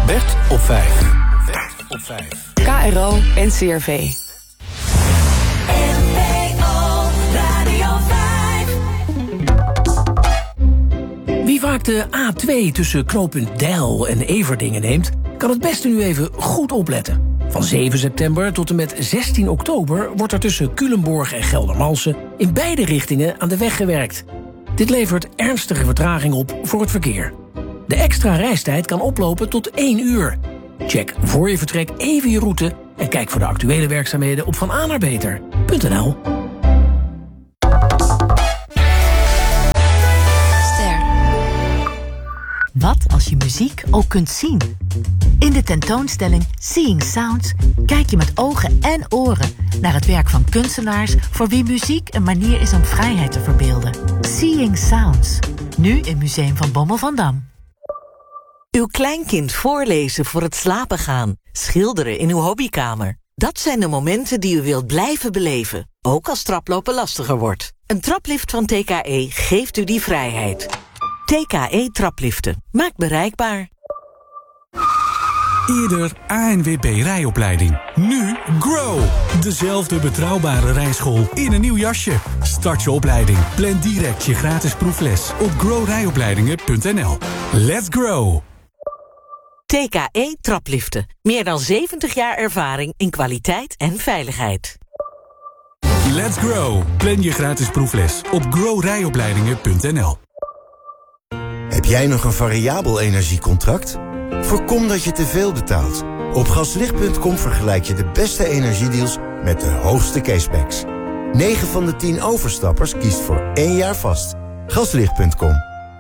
Bert op 5. KRO NCRV. Wie vaak de A2 tussen knooppunt Deil en Everdingen neemt, kan het beste nu even goed opletten. Van 7 september tot en met 16 oktober wordt er tussen Culemborg en Geldermalsen in beide richtingen aan de weg gewerkt. Dit levert ernstige vertraging op voor het verkeer. De extra reistijd kan oplopen tot 1 uur. Check voor je vertrek even je route en kijk voor de actuele werkzaamheden op vananaarbeter.nl. Wat als je muziek ook kunt zien? In de tentoonstelling Seeing Sounds kijk je met ogen en oren naar het werk van kunstenaars voor wie muziek een manier is om vrijheid te verbeelden. Seeing Sounds, nu in Museum van Bommel van Dam. Uw kleinkind voorlezen voor het slapen gaan, schilderen in uw hobbykamer. Dat zijn de momenten die u wilt blijven beleven, ook als traplopen lastiger wordt. Een traplift van TKE geeft u die vrijheid. TKE Trapliften. Maakt bereikbaar. Eerder ANWB rijopleiding. Nu Grow. Dezelfde betrouwbare rijschool in een nieuw jasje. Start je opleiding. Plan direct je gratis proefles op growrijopleidingen.nl. Let's grow. TKE Trapliften. Meer dan 70 jaar ervaring in kwaliteit en veiligheid. Let's grow. Plan je gratis proefles op growrijopleidingen.nl. Heb jij nog een variabel energiecontract? Voorkom dat je te veel betaalt. Op gaslicht.com vergelijk je de beste energiedeals met de hoogste cashbacks. 9 van de 10 overstappers kiest voor 1 jaar vast. Gaslicht.com.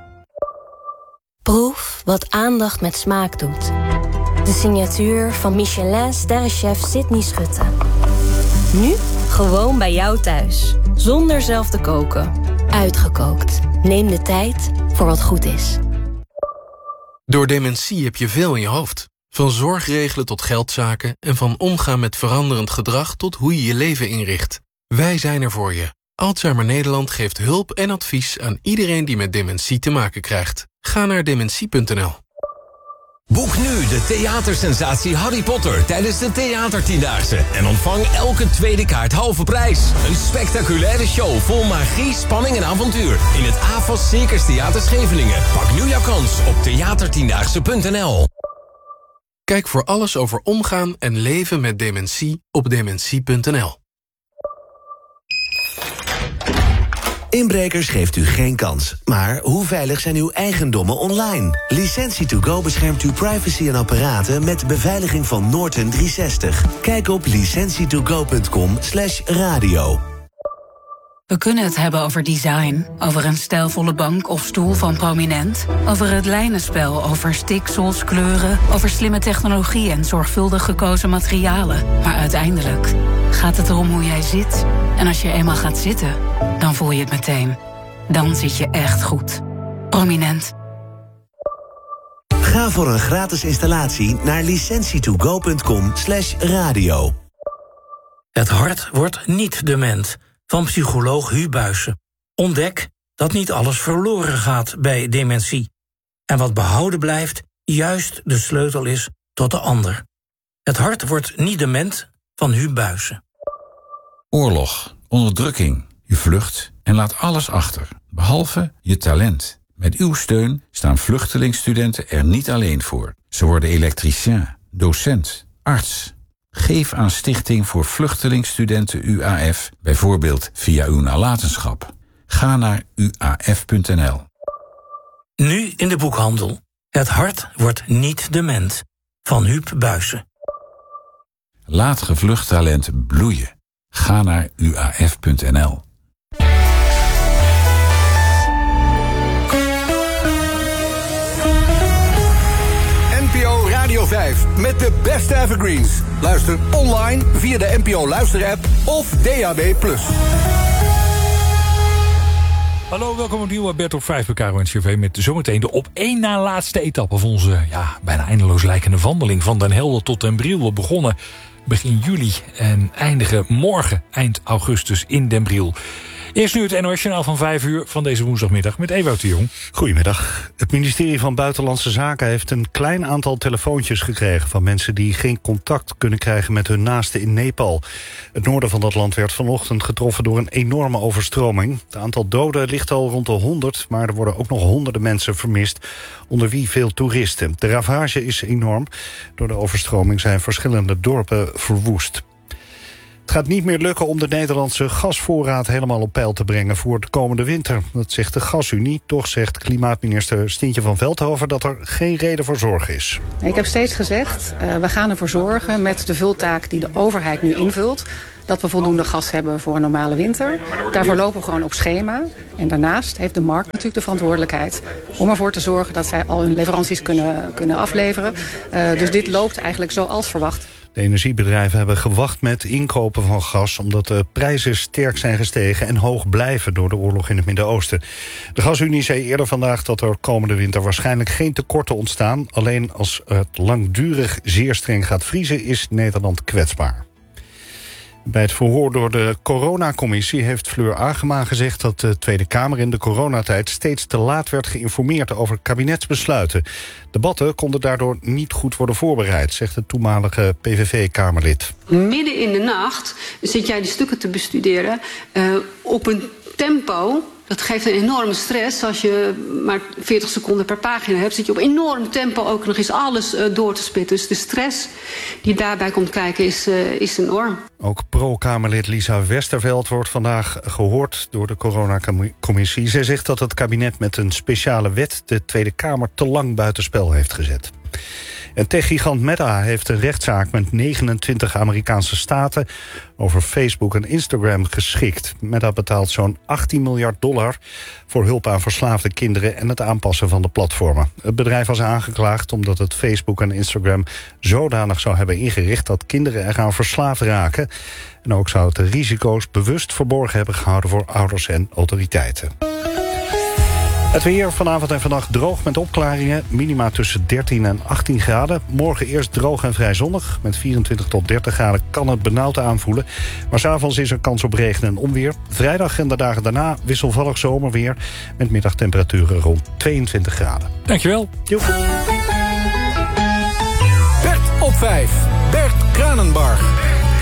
Proef wat aandacht met smaak doet. De signatuur van Michelin-sterrenchef Sydney Schutte. Nu gewoon bij jou thuis. Zonder zelf te koken. Uitgekookt. Neem de tijd voor wat goed is. Door dementie heb je veel in je hoofd. Van zorgregelen tot geldzaken en van omgaan met veranderend gedrag tot hoe je je leven inricht. Wij zijn er voor je. Alzheimer Nederland geeft hulp en advies aan iedereen die met dementie te maken krijgt. Ga naar dementie.nl. Boek nu de theatersensatie Harry Potter tijdens de Theatertiendaagse en ontvang elke tweede kaart halve prijs. Een spectaculaire show vol magie, spanning en avontuur in het AFAS Circus Theater Scheveningen. Pak nu jouw kans op theatertiendaagse.nl. Kijk voor alles over omgaan en leven met dementie op dementie.nl. Inbrekers geeft u geen kans. Maar hoe veilig zijn uw eigendommen online? Licentie2Go beschermt uw privacy en apparaten met beveiliging van Norton 360. Kijk op licentietogo.com/radio. We kunnen het hebben over design, over een stijlvolle bank of stoel van Prominent, over het lijnenspel, over stiksels, kleuren, over slimme technologie en zorgvuldig gekozen materialen. Maar uiteindelijk gaat het erom hoe jij zit. En als je eenmaal gaat zitten, dan voel je het meteen. Dan zit je echt goed. Prominent. Ga voor een gratis installatie naar licentietogo.com/radio. Het hart wordt niet dement. Van psycholoog Hu Buijsen. Ontdek dat niet alles verloren gaat bij dementie. En wat behouden blijft, juist de sleutel is tot de ander. Het hart wordt niet dement, van Hu Buijsen. Oorlog, onderdrukking, je vlucht en laat alles achter, behalve je talent. Met uw steun staan vluchtelingsstudenten er niet alleen voor. Ze worden elektricien, docent, arts. Geef aan Stichting voor Vluchtelingsstudenten UAF, bijvoorbeeld via uw nalatenschap. Ga naar uaf.nl. Nu in de boekhandel. Het hart wordt niet dement, van Huub Buijsen. Laat gevlucht talent bloeien. Ga naar uaf.nl. NPO Radio 5 met de beste evergreens. Luister online via de NPO Luister-app of DAB+. Hallo, welkom opnieuw Bert op 5 bij KRO NCRV met zometeen de op één na laatste etappe van onze bijna eindeloos lijkende wandeling van Den Helder tot Den Briel. We begonnen begin juli en eindigen morgen eind augustus in Den Briel. Eerst nu het NOS-journaal van 5 uur van deze woensdagmiddag met Ewout de Jong. Goedemiddag. Het ministerie van Buitenlandse Zaken heeft een klein aantal telefoontjes gekregen van mensen die geen contact kunnen krijgen met hun naasten in Nepal. Het noorden van dat land werd vanochtend getroffen door een enorme overstroming. Het aantal doden ligt al rond de 100, maar er worden ook nog honderden mensen vermist, onder wie veel toeristen. De ravage is enorm. Door de overstroming zijn verschillende dorpen verwoest. Het gaat niet meer lukken om de Nederlandse gasvoorraad helemaal op peil te brengen voor de komende winter. Dat zegt de Gasunie. Toch zegt klimaatminister Stientje van Veldhoven dat er geen reden voor zorg is. Ik heb steeds gezegd, we gaan ervoor zorgen met de vultaak die de overheid nu invult, dat we voldoende gas hebben voor een normale winter. Daarvoor lopen we gewoon op schema. En daarnaast heeft de markt natuurlijk de verantwoordelijkheid om ervoor te zorgen dat zij al hun leveranties kunnen afleveren. Dus dit loopt eigenlijk zoals verwacht. De energiebedrijven hebben gewacht met inkopen van gas, omdat de prijzen sterk zijn gestegen en hoog blijven door de oorlog in het Midden-Oosten. De Gasunie zei eerder vandaag dat er komende winter waarschijnlijk geen tekorten ontstaan. Alleen als het langdurig zeer streng gaat vriezen is Nederland kwetsbaar. Bij het verhoor door de coronacommissie heeft Fleur Agema gezegd dat de Tweede Kamer in de coronatijd steeds te laat werd geïnformeerd over kabinetsbesluiten. Debatten konden daardoor niet goed worden voorbereid, zegt het toenmalige PVV-Kamerlid. Midden in de nacht zit jij die stukken te bestuderen op een tempo. Dat geeft een enorme stress. Als je maar 40 seconden per pagina hebt, zit je op enorm tempo ook nog eens alles door te spitten. Dus de stress die daarbij komt kijken is enorm. Ook pro-Kamerlid Lisa Westerveld wordt vandaag gehoord door de coronacommissie. Zij zegt dat het kabinet met een speciale wet de Tweede Kamer te lang buitenspel heeft gezet. En techgigant Meta heeft een rechtszaak met 29 Amerikaanse staten over Facebook en Instagram geschikt. Meta betaalt zo'n $18 miljard voor hulp aan verslaafde kinderen en het aanpassen van de platformen. Het bedrijf was aangeklaagd omdat het Facebook en Instagram zodanig zou hebben ingericht dat kinderen eraan verslaafd raken. En ook zou het de risico's bewust verborgen hebben gehouden voor ouders en autoriteiten. Het weer vanavond en vannacht droog met opklaringen. Minima tussen 13 en 18 graden. Morgen eerst droog en vrij zonnig. Met 24 tot 30 graden kan het benauwd aanvoelen. Maar 's avonds is er kans op regen en onweer. Vrijdag en de dagen daarna wisselvallig zomerweer. Met middagtemperaturen rond 22 graden. Dankjewel. Joep. Bert op 5. Bert Kranenbarg.